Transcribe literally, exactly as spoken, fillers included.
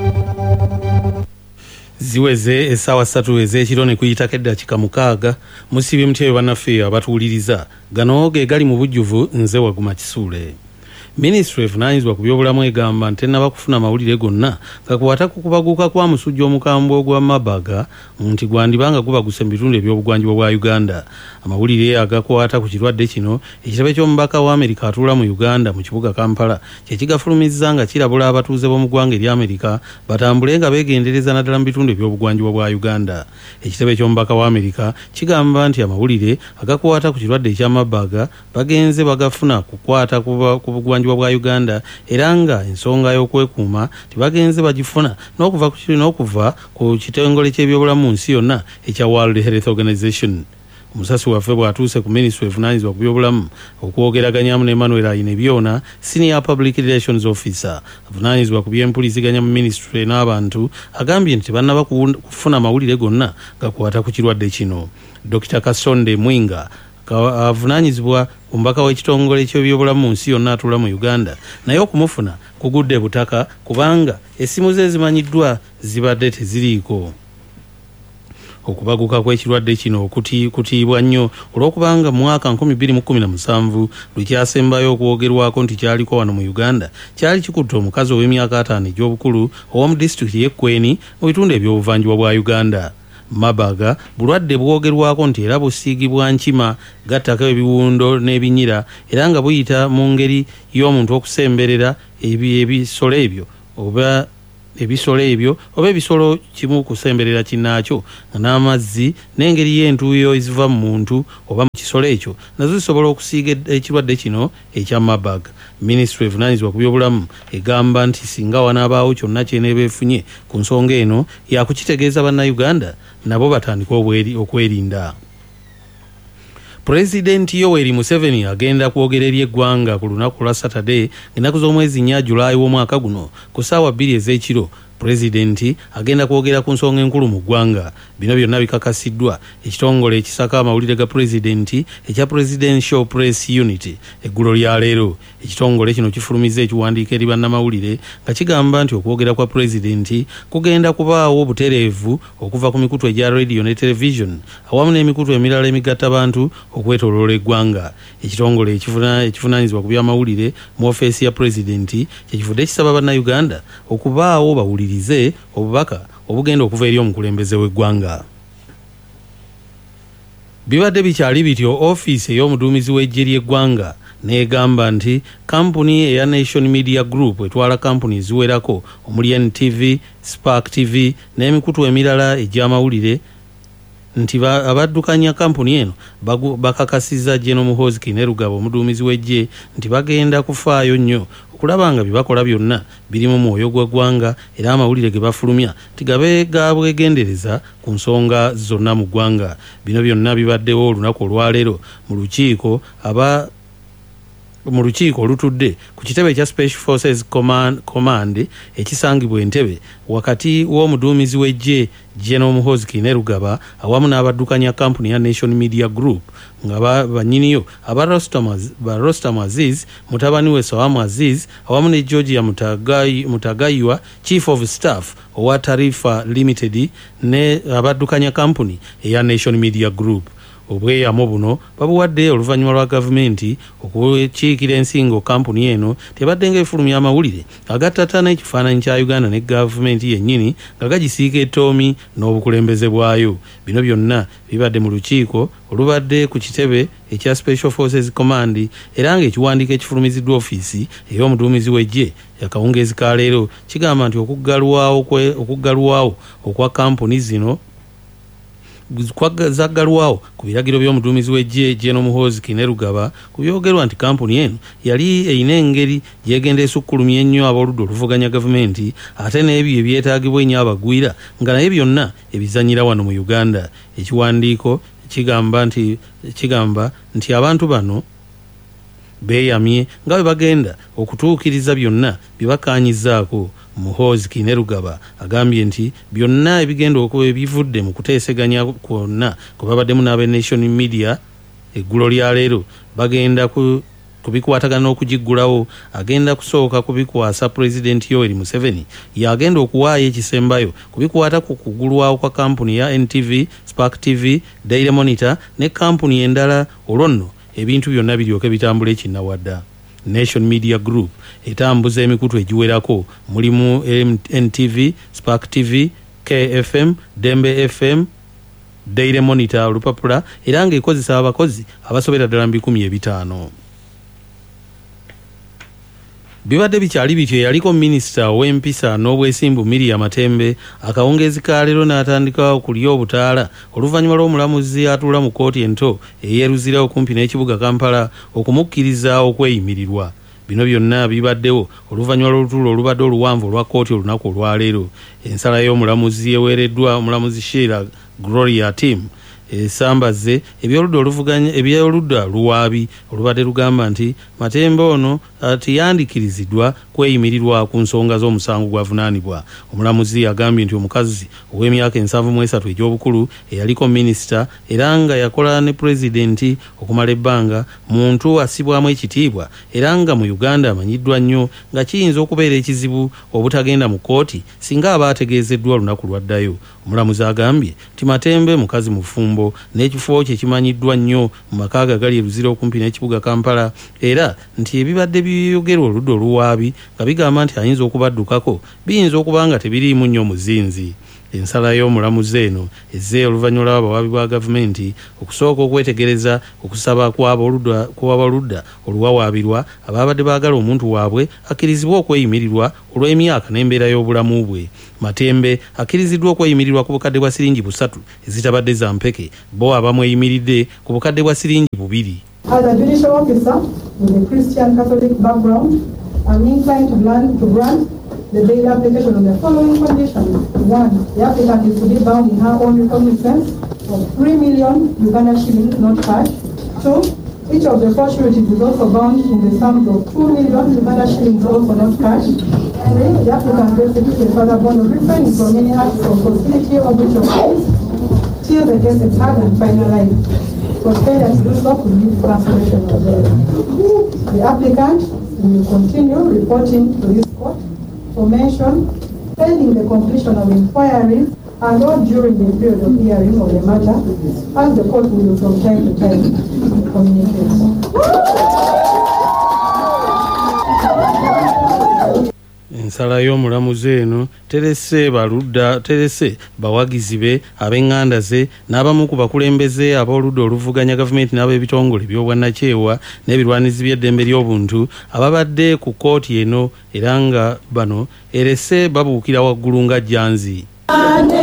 ziweze essaawa ssatu ez'ekiro ne kuyitako eddakiika mukaaga musibye mutya bannaffe abatuwuliriza gano ge gali mu bujjuvu nze Waguma Kisuule. Ministry evunaanyizibwa ku byobulamu egamba nti tennaba kufuna mawulire gonna gakwata ku kubaguka kwa musujja omukambwe ogwa Mabaga nti gwandibanga gubaguse mu bitundu eby'obugwanjuba bwa Uganda. Amawulire agakwata ku kirwadde kino ekitebe ky'omubaka wa Amerika atuula mu Uganda mu kibuga Kampala kye kigafulumizza nga kirabula abatuuze b'omu ggwanga erya Amerika batambule nga beegendereza naddala mu bitundu eby'obugwanjuba bwa Uganda. Ekitebe ky'omubaka wa Amerika kigamba nti amawulire agakwata ku kirwadde ekya Mabaga bagenze bagafuna kukwata ku bugwanjuba bwa Uganda era nga ensonga y'okwekuuma tibagenze bagifuna n'okuva ku kiri n'okuva ku kitongole ky'ebyobulamu nsi yonna ekya World Health Organization. Omusasi waffe bw'atuuse ku Ministry evunaanyizibwa ku byobulamu okwogeraganyaamu ne Emmanuel Ayinebyona, Senior Public Relations Officer avunaanyizibwa ku by'empuliziganya mu Ministry n'abantu, agambye nti bannaba kufuna mawulire gonna gakwata ku kirwadde kino. Dokita Kasonde Mwinga avunaanyizibwa ku mbaka w'ekitongole ky'ebyobulamu mu nsi yonna atuula mu Uganda naye okumufuna kugudde butaka kubanga essimu ze zimanyiddwa zibadde teziriiko. Okubaguka kw'ekirwadde kino kutiibwa nnyo olw'okubanga mu mwaka nkumi bbiri mu kkumi na musanvu lukyasembayo okwogerwako nti kyaliko wano mu Uganda kyali kikutte omukazi ow'emyaka ataano egy'obukulu ow'omu disitulikiti y'Ekweni mu bitundu eby'obuvanjuba bwa Uganda. Mabaga bulwadde bwogerwako nti era busiigibwa nkima gattako ebiwundo n'ebinyira era nga buyita mu ngeri y'omuntu okusemberera ebisolo ebyo oba ebisolo ebyo oba ebisolo kimu kusemberera kinnaakyo n'amazzi n'engeri y'entuuyo eziva mu muntu oba mu kisolo ekyo nazo zisobola okusiiga ekirwadde kino ekya Mabaga. Ministry evunaanyizibwa ku byobulamu egamba nti singa wanaabaawo kyonna kyeneeba efunye ku nsonga eno yakukitegeeza bannayuganda nabo batandika okwerinda. Pulezidenti Yoweri Museveni agenda kwogera eri eggwanga ku lunaku lwa Saturday ennaku z'omwezi nnya Julayi w'omwaka guno ku ssaawa bbiri ez'ekiro. Pulezidenti agenda kwogera ku nsonga enkulu mu ggwanga. Bino byonna bikakasiddwa ekitongole ekisaka amawulire ga pulezidenti ekya Presidential Press Unit eggulo lya leero. Ekitongole kino kifulumizza ekiwandiiko eri bannamawulire nga kigamba nti okwogera kwa pulezidenti kugenda kubaawo obutereevu okuva ku mikutu egya radio ne television awamu n'emikutu emirala emigattabantu okwetooloola eggwanga. Ekitongole ekivunaanyizibwa ku by'amawulire mu ofeesi ya pulezidenti kyekivudde kisaba bannayuganda okubaawo bawulirize obubaka obugenda okuva eri omukulembeze w'eggwanga. Bibadde bikyali bityo ofiisi ey'omuduumizi w'eggye ly'eggwanga n'egamba nti kampuni eya Nation Media Group etwala kampuni eziwerako omuli N T V, Spark T V n'emikutu emirala egy'amawulire nti abaddukanya kampuni eno bakakasizza General Muhoozi Kainerugaba omuduumizi w'eggye nti bagenda kufaayo nnyo okulaba nga bye bakola byonna biri mu mwoyo gw'eggwanga era amawulire ge bafulumya tigabe ga bwegendereza ku nsonga zonna mu ggwanga. Bino byonna bibaddewo olunaku olwaleero mu lukiiko aba mu lukiiko olutudde ku kitebe ekya Special Forces Command, Command ekisangibwa Entebbe wakati w'omuduumizi w'eggye General Muhoozi Kainerugaba awamu n'abaddukanya kampuni ya Nation Media Group nga bannyiniyo aba Rostam Aziz mutabani we Sawamu Aziz awamu ne Georgia Mutagaywa Chief of Staff owa Tarifa Limited ne abaddukanya kampuni eya Nation Media Group. Obweyamo buno babuwadde oluvannyuma lwa gavumenti okukiikira ensingo kampuni eno tebadde nga efulumya amawulire agattata n'ekifaananyi kya Uganda ne gavumenti yennyini nga gagisiika ettoomi n'obukulembeze bwayo. Bino byonna bibadde mu lukiiko olubadde ku kitebe ekya Special Forces Command era nga ekiwandiiko ekifulumiziddwa ofiisi ey'omuduumizi w'eggye yakawungeezi ka leero kigamba nti okuggalwawo okwa kampuni zino kwaggalwawo ku biragiro by'omuduumizi w'eggye General Muhoozi Kainerugaba ku byogerwa nti kampuni eno yali eyina engeri gyegenda esukkulumya ennyo ab'oludda oluvuganya gavumenti ate n'ebyo ebyetaagibwa ennyo abagwira nga naye byonna ebizanyira wano mu Uganda. Ekiwandiiko kigamba nti kigamba nti abantu bano beeyamye nga bwe bagenda okutuukiriza byonna bye bakaanyizaako. Muhoozi Kainerugaba agambye nti byonna ebigenda okuba ebivudde mu kuteeseganya kwonna kwe babaddemu n'aba Nation Media eggulo lya leero bagenda ku kubikwatagana okugiggulawo agenda kusooka kubikwasa President Yoweri Museveni yagenda okuwaayo ekisembayo kubikwata ku kugulwawo kwa kampuni ya N T V, Spark T V, Daily Monitor ne kampuni endala olwo nno ebintu byonna biryoke bitambula ekinnawadda. Nation Media Group etambuza emikutu egiwerako mulimu N T V, Spark T V, K F M, Dembe F M, Daily Monitor, Lupapula era ng'ekozesa abakozi abasobera ddala mu bikumi ebitaano. Bibadde bikyali bityo yaliko minisita w'empisa n'obwesimbu Miriam Matembe akawungeezi ka leero n'atandika okulya obutaala oluvannyuma lw'omulamuzi atuula mu kkooti ento eyeeruzira okumpi n'ekibuga Kampala okumukkiriza okweyimirirwa. Bino byonna bibaddewo oluvannyuma lw'olutuulo olubadde oluwanvu olwa kkooti olunaku olwaleero. Ensala y'omulamuzi eweereddwa omulamuzi Sheila Gloria Tim esambaze ebyoludda oluvuganya ebyoludda luwaabi olubadde lugamba nti Matembe ono tiyandikiriziddwa kweyimirirwa ku nsonga z'omusango gwavunaanibwa. Omulamuzi agambye nti omukazi ow'emyaka ensanvu mu esatu egy'obukulu eyaliko minisita era nga yakola ne pulezidenti okumala ebbanga muntu asibwamu ekitiibwa era nga mu Uganda amanyiddwa nnyo nga kiyinza okubeera ekizibu obutagenda mu kkooti singa aba ategeezeddwa lunaku lwaddayo. Omulamuzi agambye nti Matembe mukazi mufumbo n'ekifo kye kimanyiddwa nnyo mu makaaga gali eruzira okumpi n'ekibuga Kampala era nti ebibadde biyogerwa oludda oluwaabi nga bigamba nti ayinza okubaddukako biyinza okuba nga tebiriimu nnyo muzinzi. Ensala y'omulamuzi eno ezze oluvannyuma lw'abawaabi bwa gavumenti okusooka okwetegereza okusaba kw'abaludda oluwawaabirwa ababadde baagala omuntu waabwe akkirizibwa okweyimirirwa olw'emyaka n'embeera y'obulamu bwe. Matembe akkiriziddwa okweyimirirwa ku bukadde bwa siringi busatu ezitabadde za mpeke bo abamweyimiridde ku bukadde bwa siringi bubiri. As a judicial officer with a Christian Catholic background, I'm inclined to grant, to grant the bail application on the following conditions. One, the applicant is to be bound in her own recognizance of three million Uganda shillings, not cash. Two, each of the four sureties is also bound in the sums of two million Uganda shillings, also not cash. Three, the applicant executes a further bond of refraining from any acts of hostility or breach of peace till the case is heard and finalized. For failure to do so could lead to cancellation of the The applicant will continue reporting to this court for mention pending the completion of inquiries and or during the period of hearing of the matter, as the court will from time to time communicate. Ensala y'omulamuzi eno terese baludda terese bawagizi be ab'enganda ze n'abamu ku bakulembeze ab'oludda oluvuganya gavumenti n'ab'ebitongole by'obwannakyewa n'ebirwanizi by'eddembe ly'obuntu ababadde ku kkooti eno era nga bano erese babuukira waggulu nga jjanzi.